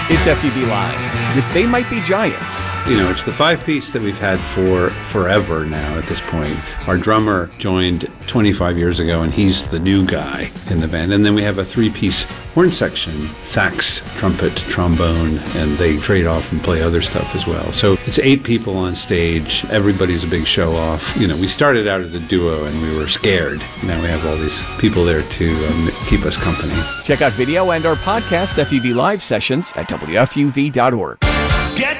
It's FUV Live with They Might Be Giants. It's the five-piece that we've had for forever now at this point. Our drummer joined 25 years ago, and he's the new guy in the band. And then we have a three-piece horn section, sax, trumpet, trombone, and they trade off and play other stuff as well. So it's 8 people on stage. Everybody's a big show-off. We started out as a duo, and we were scared. Now we have all these people there to keep us company. Check out video and our podcast FUV Live sessions at WFUV.org.